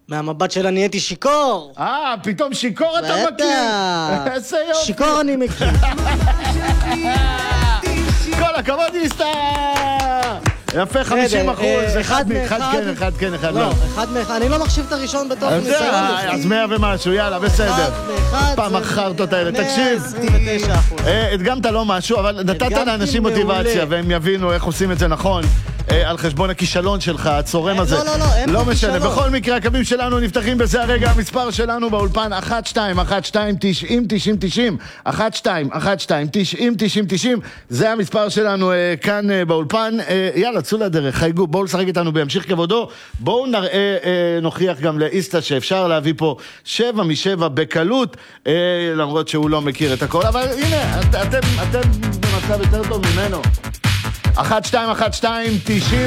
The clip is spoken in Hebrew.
מהמבט שלה נהייתי שיקור. פתאום שיקור אתה מכיר? איזה יופי. שיקור אני מכיר. כל הכבוד איסטה! יפה, 50%. אחד כן, אחד לא. אחד מאחד, אני לא מחשיב את הראשון בתוך ניסיון. אז 100 ומשהו, יאללה, בסדר. פעם החרטות האלה, תקשיב. 129%. הדגמת לא משהו, אבל נתת לאנשים מוטיבציה, והם יבינו איך עושים את זה נכון. על חשבון הכישלון שלך, הצורם הזה. לא משנה, בכל מקרה, הקווים שלנו נפתחים בזה הרגע, המספר שלנו באולפן 12-12-90-90-90, 12-12-90-90-90, זה המספר שלנו כאן באולפן. יאללה, צאו לדרך, חייגו, בואו לשחק איתנו בהמשיך כבודו, בואו נוכיח גם לאיסטה שאפשר להביא פה 7 מ-7 בקלות, למרות שהוא לא מכיר את הכל, אבל הנה, אתם במצב יותר טוב ממנו. 12-12-90